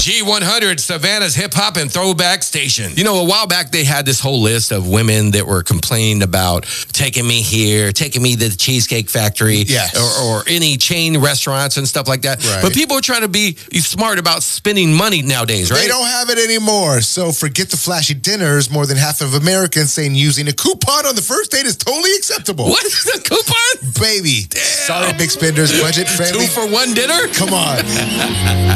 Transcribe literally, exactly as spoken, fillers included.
G one hundred, Savannah's hip hop and throwback station. You know, a while back they had this whole list of women that were complaining about taking me here, taking me to the Cheesecake Factory, yes. or, or any chain restaurants and stuff like that. Right. But people are trying to be smart about spending money nowadays, right? They don't have it anymore. So forget the flashy dinners. More than half of Americans saying using a coupon on the first date is totally acceptable. What is a coupon? Baby. Damn. Sorry, big spenders. Budget friendly. Two for one dinner? Come on.